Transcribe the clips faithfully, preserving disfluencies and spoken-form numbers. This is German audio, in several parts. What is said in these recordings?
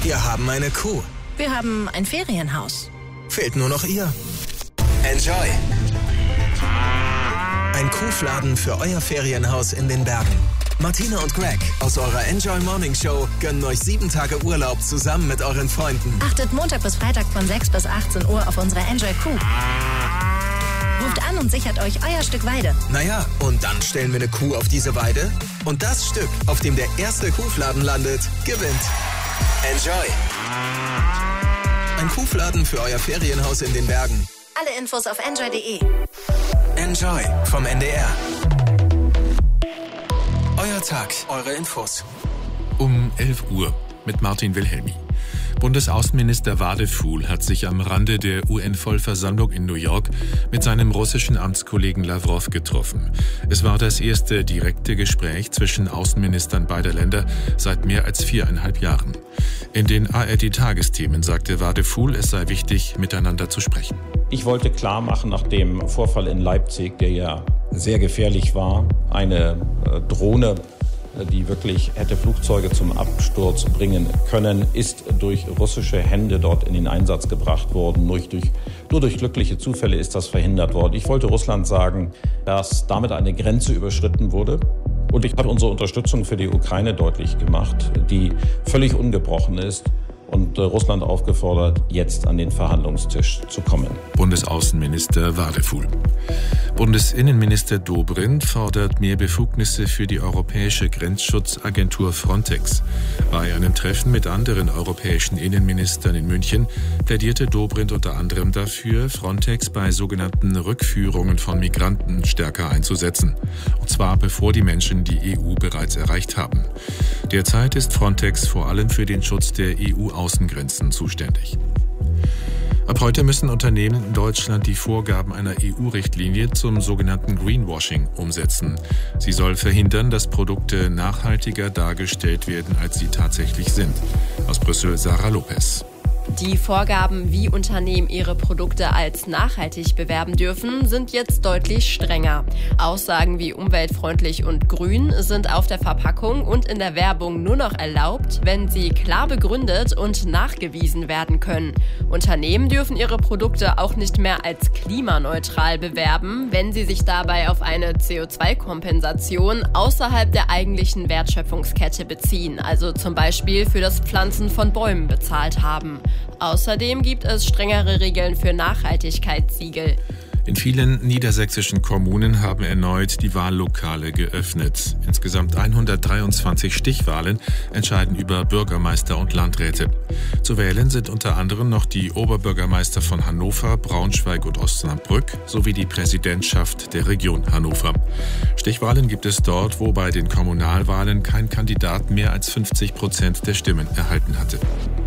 Wir haben eine Kuh. Wir haben ein Ferienhaus. Fehlt nur noch ihr. Enjoy. Ein Kuhfladen für euer Ferienhaus in den Bergen. Martina und Greg aus eurer Enjoy Morning Show gönnen euch sieben Tage Urlaub zusammen mit euren Freunden. Achtet Montag bis Freitag von sechs bis achtzehn Uhr auf unsere Enjoy Kuh. Ruft an und sichert euch euer Stück Weide. Naja, und dann stellen wir eine Kuh auf diese Weide. Und das Stück, auf dem der erste Kuhfladen landet, gewinnt. Enjoy. Ein Kuhfladen für euer Ferienhaus in den Bergen. Alle Infos auf enjoy punkt de. Enjoy vom N D R. Euer Tag, eure Infos. Um elf Uhr mit Martin Wilhelmi. Bundesaußenminister Wadefuhl hat sich am Rande der U N-Vollversammlung in New York mit seinem russischen Amtskollegen Lawrow getroffen. Es war das erste direkte Gespräch zwischen Außenministern beider Länder seit mehr als viereinhalb Jahren. In den A R D-Tagesthemen sagte Wadefuhl, es sei wichtig, miteinander zu sprechen. Ich wollte klar machen, nach dem Vorfall in Leipzig, der ja sehr gefährlich war, eine äh, Drohne, die wirklich hätte Flugzeuge zum Absturz bringen können, ist durch russische Hände dort in den Einsatz gebracht worden. Nur durch, nur durch glückliche Zufälle ist das verhindert worden. Ich wollte Russland sagen, dass damit eine Grenze überschritten wurde. Und ich habe unsere Unterstützung für die Ukraine deutlich gemacht, die völlig ungebrochen ist. Und Russland aufgefordert, jetzt an den Verhandlungstisch zu kommen. Bundesaußenminister Wadefuhl. Bundesinnenminister Dobrindt fordert mehr Befugnisse für die europäische Grenzschutzagentur Frontex. Bei einem Treffen mit anderen europäischen Innenministern in München plädierte Dobrindt unter anderem dafür, Frontex bei sogenannten Rückführungen von Migranten stärker einzusetzen. Und zwar bevor die Menschen die E U bereits erreicht haben. Derzeit ist Frontex vor allem für den Schutz der E U-Außengrenzen zuständig. Ab heute müssen Unternehmen in Deutschland die Vorgaben einer E U-Richtlinie zum sogenannten Greenwashing umsetzen. Sie soll verhindern, dass Produkte nachhaltiger dargestellt werden, als sie tatsächlich sind. Aus Brüssel Sarah Lopez. Die Vorgaben, wie Unternehmen ihre Produkte als nachhaltig bewerben dürfen, sind jetzt deutlich strenger. Aussagen wie umweltfreundlich und grün sind auf der Verpackung und in der Werbung nur noch erlaubt, wenn sie klar begründet und nachgewiesen werden können. Unternehmen dürfen ihre Produkte auch nicht mehr als klimaneutral bewerben, wenn sie sich dabei auf eine C O zwei Kompensation außerhalb der eigentlichen Wertschöpfungskette beziehen, also zum Beispiel für das Pflanzen von Bäumen bezahlt haben. Außerdem gibt es strengere Regeln für Nachhaltigkeitssiegel. In vielen niedersächsischen Kommunen haben erneut die Wahllokale geöffnet. Insgesamt hundertdreiundzwanzig Stichwahlen entscheiden über Bürgermeister und Landräte. Zu wählen sind unter anderem noch die Oberbürgermeister von Hannover, Braunschweig und Osnabrück sowie die Präsidentschaft der Region Hannover. Stichwahlen gibt es dort, wo bei den Kommunalwahlen kein Kandidat mehr als fünfzig Prozent der Stimmen erhalten hatte.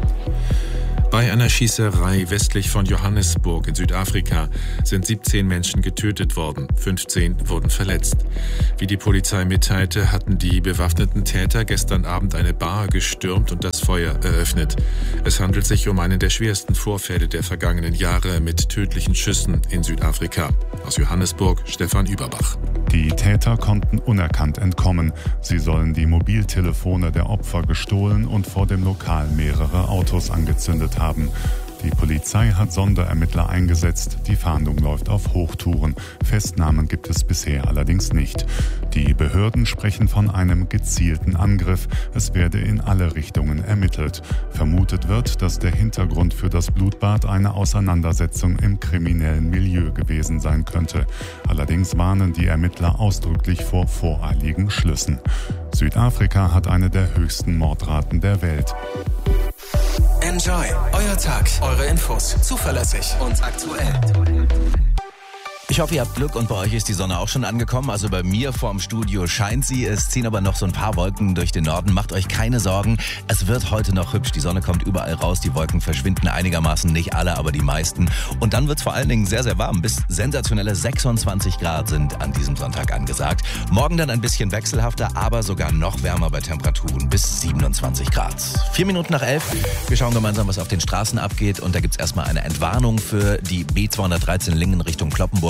Bei einer Schießerei westlich von Johannesburg in Südafrika sind siebzehn Menschen getötet worden, fünfzehn wurden verletzt. Wie die Polizei mitteilte, hatten die bewaffneten Täter gestern Abend eine Bar gestürmt und das Feuer eröffnet. Es handelt sich um einen der schwersten Vorfälle der vergangenen Jahre mit tödlichen Schüssen in Südafrika. Aus Johannesburg Stefan Überbach. Die Täter konnten unerkannt entkommen. Sie sollen die Mobiltelefone der Opfer gestohlen und vor dem Lokal mehrere Autos angezündet haben. Die Polizei hat Sonderermittler eingesetzt. Die Fahndung läuft auf Hochtouren. Festnahmen gibt es bisher allerdings nicht. Die Behörden sprechen von einem gezielten Angriff. Es werde in alle Richtungen ermittelt. Vermutet wird, dass der Hintergrund für das Blutbad eine Auseinandersetzung im kriminellen Milieu gewesen sein könnte. Allerdings warnen die Ermittler ausdrücklich vor voreiligen Schlüssen. Südafrika hat eine der höchsten Mordraten der Welt. Enjoy. Euer Tag, eure Infos. Zuverlässig und aktuell. Ich hoffe, ihr habt Glück und bei euch ist die Sonne auch schon angekommen. Also bei mir vorm Studio scheint sie. Es ziehen aber noch so ein paar Wolken durch den Norden. Macht euch keine Sorgen. Es wird heute noch hübsch. Die Sonne kommt überall raus. Die Wolken verschwinden einigermaßen. Nicht alle, aber die meisten. Und dann wird es vor allen Dingen sehr, sehr warm. Bis sensationelle sechsundzwanzig Grad sind an diesem Sonntag angesagt. Morgen dann ein bisschen wechselhafter, aber sogar noch wärmer bei Temperaturen bis siebenundzwanzig Grad. Vier Minuten nach elf. Wir schauen gemeinsam, was auf den Straßen abgeht. Und da gibt es erstmal eine Entwarnung für die B zweihundertdreizehn Lingen Richtung Cloppenburg.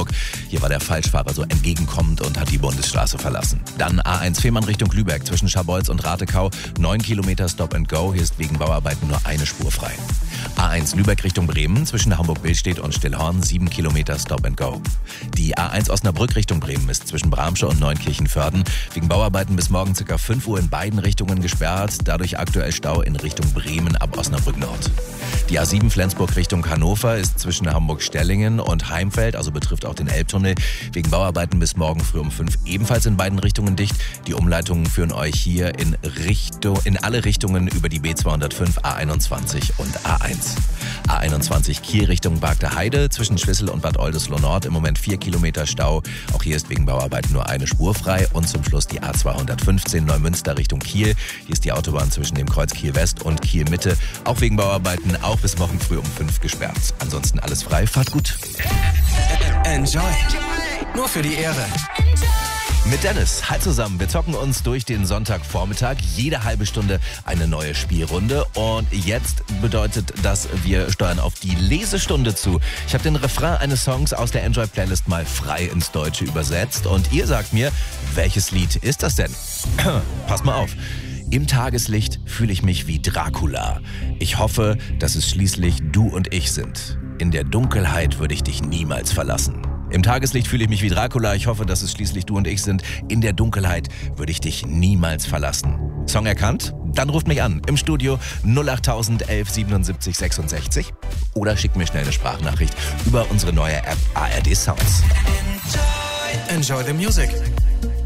Hamburg. Hier war der Falschfahrer so entgegenkommend und hat die Bundesstraße verlassen. Dann A eins Fehmarn Richtung Lübeck zwischen Scharbeutz und Ratekau. neun Kilometer Stop and Go. Hier ist wegen Bauarbeiten nur eine Spur frei. A eins Lübeck Richtung Bremen zwischen Hamburg-Billstedt und Stillhorn. sieben Kilometer Stop and Go. Die A eins Osnabrück Richtung Bremen ist zwischen Bramsche und Neunkirchen-Förden wegen Bauarbeiten bis morgen ca. fünf Uhr in beiden Richtungen gesperrt. Dadurch aktuell Stau in Richtung Bremen ab Osnabrück Nord. Die A sieben Flensburg Richtung Hannover ist zwischen Hamburg-Stellingen und Heimfeld, also betrifft auch den Elbtunnel, wegen Bauarbeiten bis morgen früh um fünf ebenfalls in beiden Richtungen dicht. Die Umleitungen führen euch hier in Richtung, in alle Richtungen über die B zweihundertfünf, A einundzwanzig und A eins. A einundzwanzig Kiel Richtung Bagde Heide zwischen Schwissel und Bad Oldesloe Nord im Moment vier Kilometer Stau. Auch hier ist wegen Bauarbeiten nur eine Spur frei. Und zum Schluss die A zweihundertfünfzehn Neumünster Richtung Kiel. Hier ist die Autobahn zwischen dem Kreuz Kiel West und Kiel Mitte auch wegen Bauarbeiten auch bis morgen früh um fünf gesperrt. Ansonsten alles frei, fahrt gut. Enjoy. Nur für die Ehre. Mit Dennis, hi zusammen, wir zocken uns durch den Sonntagvormittag, jede halbe Stunde eine neue Spielrunde und jetzt bedeutet das, wir steuern auf die Lesestunde zu. Ich habe den Refrain eines Songs aus der Enjoy-Playlist mal frei ins Deutsche übersetzt und ihr sagt mir, welches Lied ist das denn? Passt mal auf. Im Tageslicht fühle ich mich wie Dracula. Ich hoffe, dass es schließlich du und ich sind. In der Dunkelheit würde ich dich niemals verlassen. Im Tageslicht fühle ich mich wie Dracula. Ich hoffe, dass es schließlich du und ich sind. In der Dunkelheit würde ich dich niemals verlassen. Song erkannt? Dann ruft mich an im Studio null acht null null eins eins siebenundsiebzig sechsundsechzig oder schickt mir schnell eine Sprachnachricht über unsere neue App A R D Sounds. Enjoy the music.